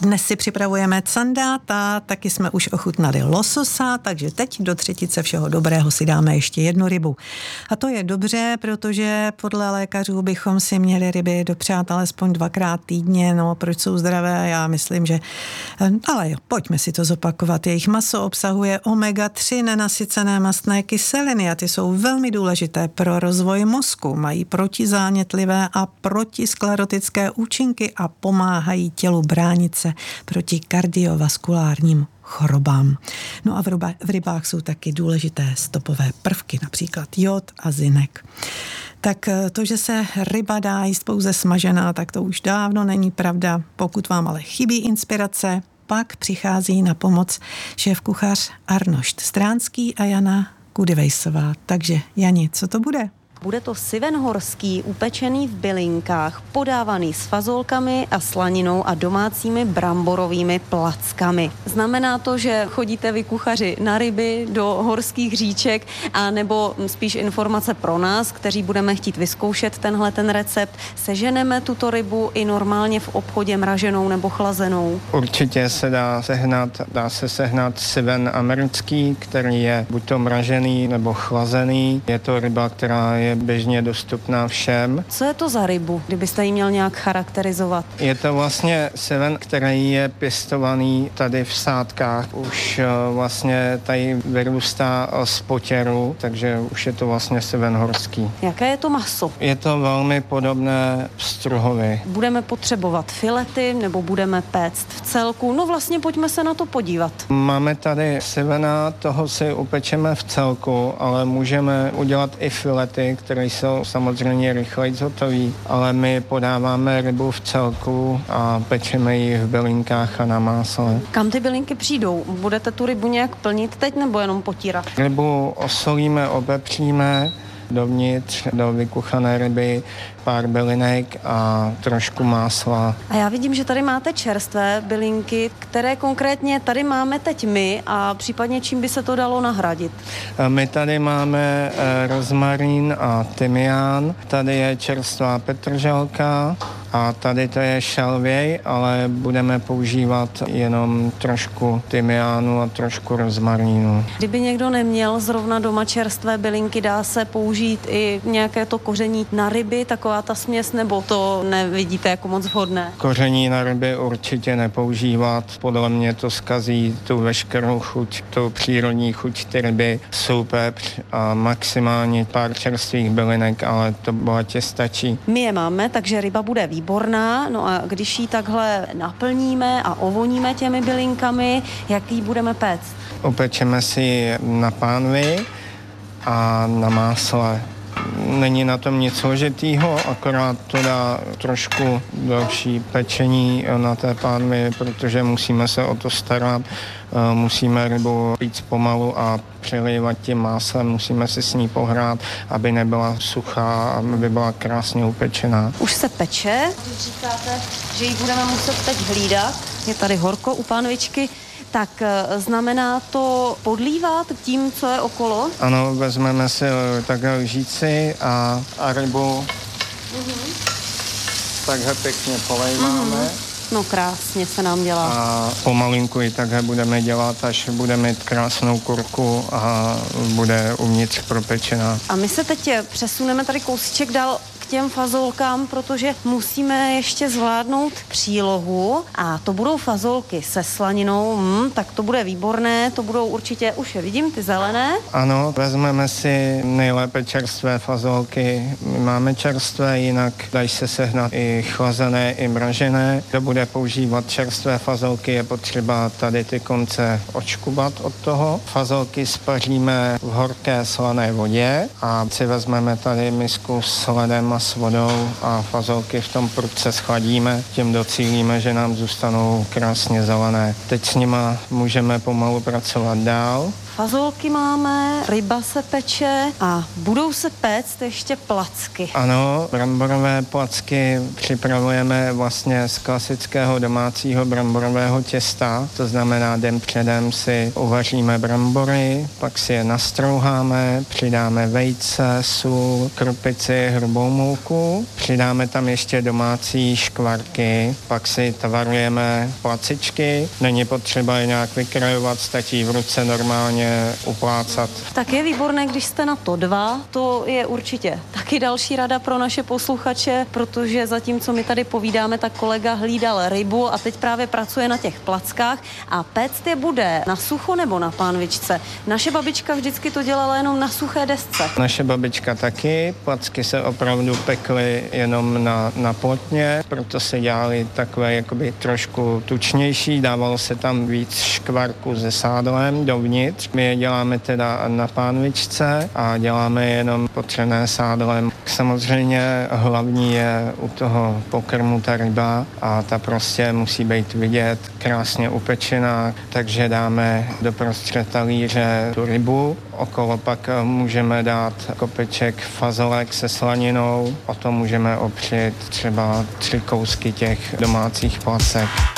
Dnes si připravujeme candáta, taky jsme už ochutnali lososa, takže teď do třetice všeho dobrého si dáme ještě jednu rybu. A to je dobře, protože podle lékařů bychom si měli ryby dopřát alespoň 2krát týdně, no proč jsou zdravé, já myslím, že... Ale jo, pojďme si to zopakovat. Jejich maso obsahuje omega-3 nenasycené mastné kyseliny a ty jsou velmi důležité pro rozvoj mozku, mají protizánětlivé a protisklerotické účinky a pomáhají tělu bránit se proti kardiovaskulárním chorobám. No a v rybách jsou taky důležité stopové prvky, například jod a zinek. Tak to, že se ryba dá jíst pouze smažená, tak to už dávno není pravda. Pokud vám ale chybí inspirace, pak přichází na pomoc šéfkuchař Arnošt Stránský a Jana Kudivejsová. Takže Jani, co to bude? Bude to syvenhorský, upečený v bylinkách, podávaný s fazolkami a slaninou a domácími bramborovými plackami. Znamená to, že chodíte vy kuchaři na ryby do horských říček, a nebo spíš informace pro nás, kteří budeme chtít vyzkoušet ten recept. Seženeme tuto rybu i normálně v obchodě mraženou nebo chlazenou? Určitě se dá se sehnat syven americký, který je buď to mražený nebo chlazený. Je to ryba, která je běžně dostupná všem. Co je to za rybu, kdybyste ji měl nějak charakterizovat? Je to vlastně syven, který je pěstovaný tady v sádkách. Už vlastně tady vyrůstá z potěru, takže už je to vlastně syven horský. Jaké je to maso? Je to velmi podobné pstruhovi. Budeme potřebovat filety nebo budeme péct v celku? No vlastně pojďme se na to podívat. Máme tady syvena, toho si upečeme v celku, ale můžeme udělat i filety, které jsou samozřejmě rychleji hotový, ale my podáváme rybu v celku a pečeme ji v bylinkách a na másle. Kam ty bylinky přijdou? Budete tu rybu nějak plnit teď nebo jenom potírat? Rybu osolíme, obepříme dovnitř do vykuchané ryby, pár bylinek a trošku másla. A já vidím, že tady máte čerstvé bylinky, které konkrétně tady máme teď my a případně čím by se to dalo nahradit? My tady máme rozmarín a tymián, tady je čerstvá petrželka a tady to je šalvěj, ale budeme používat jenom trošku tymiánu a trošku rozmarínu. Kdyby někdo neměl zrovna doma čerstvé bylinky, dá se použít i nějaké to koření na ryby, taková ta směs, nebo to nevidíte jako moc vhodné? Koření na ryby určitě nepoužívat, podle mě to zkazí tu veškerou chuť, tu přírodní chuť ty ryby, sůl, pepř a maximálně pár čerstvých bylinek, ale to bohatě stačí. My je máme, takže ryba bude výborná, no a když ji takhle naplníme a ovoníme těmi bylinkami, jak ji budeme péct? Upečeme si na pánvi a na másle. Není na tom nic složitýho, akorát to dá trošku další pečení na té pánvi, protože musíme se o to starat, musíme rybu pít pomalu a přelívat tím máslem, musíme si s ní pohrát, aby nebyla suchá, aby byla krásně upečená. Už se peče, když říkáte, že ji budeme muset teď hlídat, je tady horko u pánvičky, tak znamená to podlívat tím, co je okolo? Ano, vezmeme si takhle lžíci a rybu takhle pěkně polejváme. No krásně se nám dělá. A pomalinku ji takhle budeme dělat, až bude mít krásnou kurku a bude uvnitř propečená. A my se teď přesuneme tady kousíček dál k těm fazolkám, protože musíme ještě zvládnout přílohu a to budou fazolky se slaninou, tak to bude výborné, to budou určitě, už je vidím, ty zelené. Ano, vezmeme si nejlépe čerstvé fazolky, my máme čerstvé, jinak dají se sehnat i chlazené, i mražené. Kdo bude používat čerstvé fazolky, je potřeba tady ty konce odškubat od toho. Fazolky spaříme v horké slané vodě a si vezmeme tady misku s ledem a s vodou a fazolky v tom prudce schladíme, tím docílíme, že nám zůstanou krásně zelené. Teď s nima můžeme pomalu pracovat dál. fazolky máme, ryba se peče a budou se péct ještě placky. Ano, bramborové placky připravujeme vlastně z klasického domácího bramborového těsta, to znamená den předem si uvaříme brambory, pak si je nastrouháme, přidáme vejce, sůl, krupici, hrubou mouku, přidáme tam ještě domácí škvarky, pak si tvarujeme placičky, není potřeba je nějak vykrajovat, stačí v ruce normálně uplácat. Tak je výborné, když jste na to dva, to je určitě taky další rada pro naše posluchače, protože zatímco my tady povídáme, tak kolega hlídal rybu a teď právě pracuje na těch plackách a péct je bude na sucho nebo na pánvičce. Naše babička vždycky to dělala jenom na suché desce. Naše babička taky, placky se opravdu pekly jenom na plotně, proto se dělali takové jakoby trošku tučnější, dávalo se tam víc škvarku se sádlem dovnitř. My je děláme teda na pánvičce a děláme jenom potřené sádlem. Samozřejmě hlavní je u toho pokrmu ta ryba a ta prostě musí být vidět, krásně upečená, takže dáme do prostřed talíře tu rybu, okolo pak můžeme dát kopeček fazolek se slaninou, o to můžeme opřít třeba 3 kousky těch domácích placek.